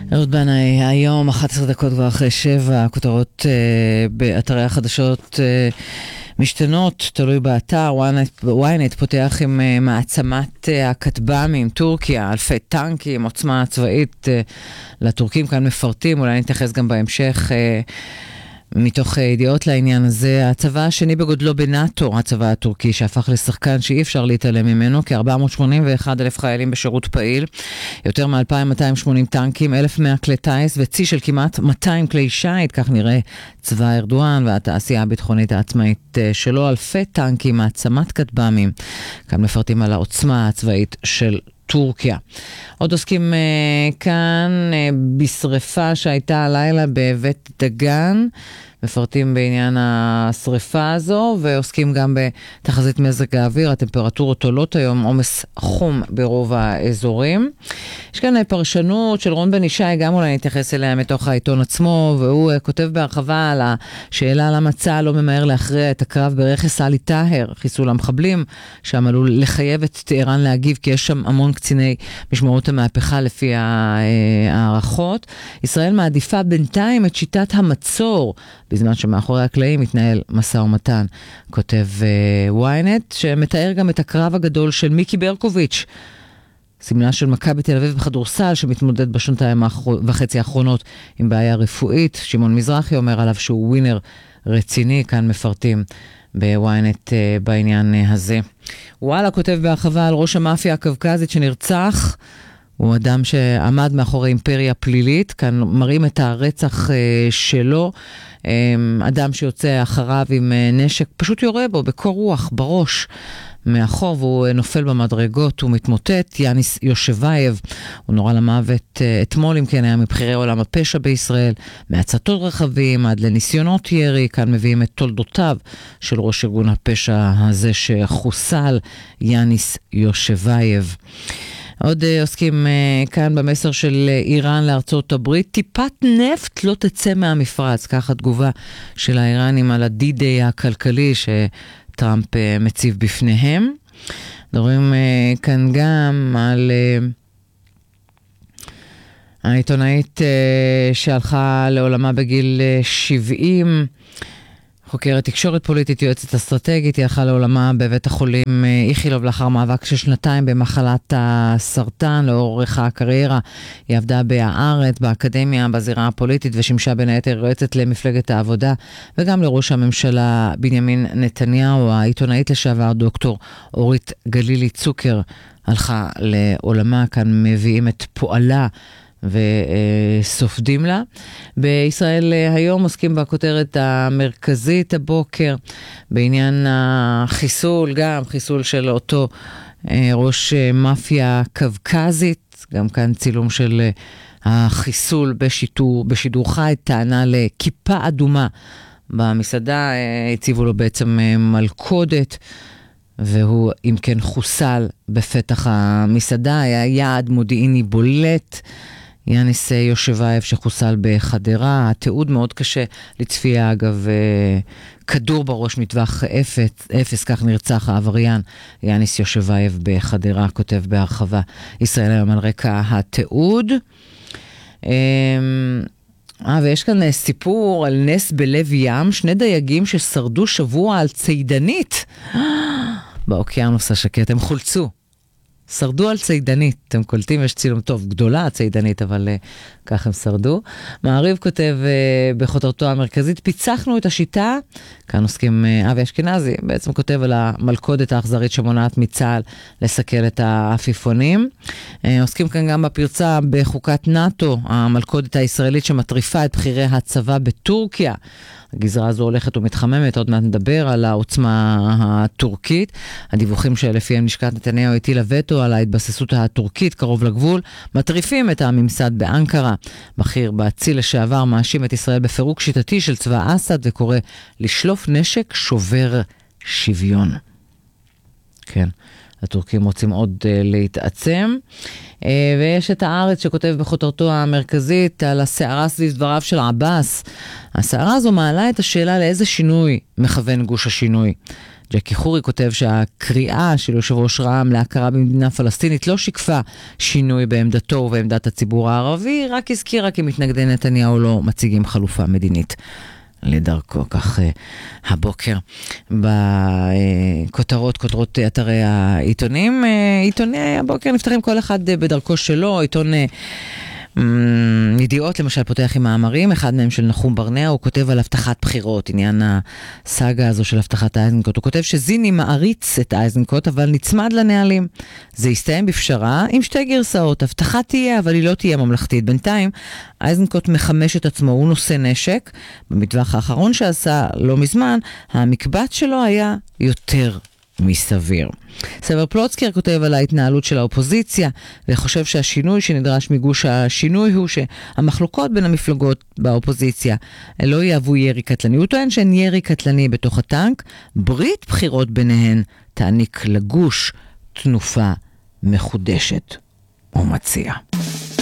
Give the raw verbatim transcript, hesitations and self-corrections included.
אהוד בנאי, היום אחת עשרה דקות כבר אחרי שבע, הכותרות אה, באתרי החדשות אה, משתנות, תלוי באתר. וויינט פותח עם אה, מעצמת אה, הכטב"מים, טורקיה, אלפי טנקים, עוצמה צבאית אה, לטורקים, כאן מפרטים, אולי נתייחס גם בהמשך אה, מתוך ידיעות לעניין הזה. הצבא השני בגודלו בנאטו, הצבא הטורקי, שהפך לשחקן שאי אפשר להתעלם ממנו, כ-ארבע מאות שמונים ואחד אלף חיילים בשירות פעיל, יותר מ-אלפיים מאתיים ושמונים טנקים, אלף ומאה כלי טייס וצי של כמעט מאתיים כלי שייט, כך נראה צבא ארדואן והתעשייה הביטחונית העצמאית שלו, אלפי טנקים, מעצמת כטב"מים. כאן מפרטים על העוצמה הצבאית של טורקיה. עוד עוסקים uh, כאן uh, בשריפה שהייתה הלילה בבית דגן, מפרטים בעניין השריפה הזו, ועוסקים גם בתחזית מזג האוויר. הטמפרטורות עולות היום, עומס חום ברוב האזורים. יש כאן פרשנות של רון בן ישי, גם אולי נתייחס אליה מתוך העיתון עצמו, והוא uh, כותב בהרחבה על השאלה למה צה"ל לא ממהר להכריע את הקרב ברכס עלי טאהר, חיסול המחבלים, שם עלול לחייב את טהרן להגיב, כי יש שם המון קציני משמרות המהפכה לפי הערכות. ישראל מעדיפה בינתיים את שיטת המצור, בזמן שמאחורי הקלעים מתנהל משא ומתן, כותב וויינט, שמתאר גם את הקרב הגדול של מיקי ברקוביץ', סמלה של מכבי תל אביב בכדורסל, שמתמודד בשנתיים וחצי האחרונות עם בעיה רפואית. שמעון מזרחי אומר עליו שהוא ווינר רציני, כאן מפרטים בוויינט בעניין הזה. וואלה כותב בהרחבה על ראש המאפיה הקווקזית שנרצח, הוא אדם שעמד מאחורי אימפריה פלילית, כאן מראים את הרצח שלו, אדם שיוצא אחריו עם נשק, פשוט יורה בו בקור רוח, בראש, מאחור, והוא נופל במדרגות, הוא מתמוטט. יאניס יושבייב, הוא נורא למוות אתמול, אם כן היה מבחירי עולם הפשע בישראל, מהצתות רכבים עד לניסיונות ירי. כאן מביאים את תולדותיו של ראש ארגון הפשע הזה שחוסל, יאניס יושבייב. עוד עוסקים כאן במסר של איראן לארצות הברית, טיפת נפט לא תצא מהמפרץ, ככה תגובה של האיראנים על הדי-דיי הכלכלי שטראמפ מציב בפניהם. מדברים כאן גם על העיתונאית שהלכה לעולמה בגיל שבעים, חוקרת תקשורת פוליטית, יועצת אסטרטגית, היא הלכה לעולמה בבית החולים איכילוב לאחר מאבק של שנתיים במחלת הסרטן. לאורך הקריירה היא עבדה בהארץ, באקדמיה, בזירה הפוליטית, ושימשה בין היתר יועצת למפלגת העבודה וגם לראש הממשלה בנימין נתניהו. העיתונאית לשעבר דוקטור אורית גלילי צוקר הלכה לעולמה, כאן מביאים את פועלה וסופדים לה. בישראל היום עוסקים בכותרת המרכזית הבוקר בעניין החיסול, גם חיסול של אותו ראש מאפיה קווקזית, גם כאן צילום של החיסול בשידור, בשידור חי, טענה לכיפה אדומה במסעדה, הציבו לו בעצם מלכודת, והוא אם כן חוסל בפתח המסעדה. היה יעד מודיעיני בולט, יאניס יושבייב שחוסל בחדרה. התיעוד מאוד קשה לצפייה, אגב, כדור בראש מטווח אפס, אפס, כך נרצח העבריין יאניס יושבייב בחדרה, כותב בהרחבה ישראל היום על רקע התיעוד. אה, ויש כאן סיפור על נס בלב ים, שני דייגים ששרדו שבוע על צידנית באוקיינוס השקט, הם חולצו, שרדו על צידנית. אתם קולטים, יש צילום טוב, גדולה הצידנית, אבל uh, כך הם שרדו. מעריב כותב uh, בכותרתו המרכזית, פיצחנו את השיטה, כאן עוסקים uh, אבי אשכנזי, בעצם כותב על המלכודת האכזרית שמונעת מצה"ל לסכל את העפיפונים. Uh, עוסקים כאן גם בפרצה בחוקת נאטו, המלכודת הישראלית שמטריפה את בחירי הצבא בטורקיה. הגזרה הזו הולכת ומתחממת, עוד מעט נדבר על העוצמה הטורקית. הדיווחים שלפיהם לשכת נתניהו הטילה וטו על ההתבססות הטורקית קרוב לגבול, מטריפים את הממסד באנקרה. בכיר באציל לשעבר מאשים את ישראל בפירוק שיטתי של צבא אסד, וקורא לשלוף נשק שובר שוויון. כן, הטורקים רוצים עוד uh, להתעצם. Uh, ויש את הארץ שכותב בכותרתו המרכזית על הסערה סביב דבריו של עבאס. הסערה הזו מעלה את השאלה לאיזה שינוי מכוון גוש השינוי. ג'קי חורי כותב שהקריאה של יושב ראש רע"מ להכרה במדינה פלסטינית לא שיקפה שינוי בעמדתו ובעמדת הציבור הערבי, רק הזכירה כי מתנגדי נתניהו לא מציגים חלופה מדינית לדרכו. כך הבוקר בכותרות, כותרות אתרי העיתונים. עיתוני הבוקר נפתחים כל אחד בדרכו שלו. עיתון ידיעות למשל פותח עם מאמרים, אחד מהם של נחום ברנע, הוא כותב על הבטחת בחירות, עניין הסאגה הזו של הבטחת האייזנקוט. הוא כותב שזיני מעריץ את האייזנקוט אבל נצמד לנהלים. זה יסתיים בפשרה עם שתי גרסאות, הבטחה תהיה אבל היא לא תהיה ממלכתית. בינתיים האייזנקוט מחמש את עצמו, הוא נושא נשק. במטווח האחרון שעשה לא מזמן, המקבץ שלו היה יותר מסביר. סבר פלוצקר כותב על ההתנהלות של האופוזיציה וחושב שהשינוי שנדרש מגוש השינוי הוא שהמחלוקות בין המפלגות באופוזיציה לא יהוו ירי קטלני. הוא טוען שאין ירי קטלני בתוך הטנק, ברית בחירות ביניהן תעניק לגוש תנופה מחודשת. הוא מציע.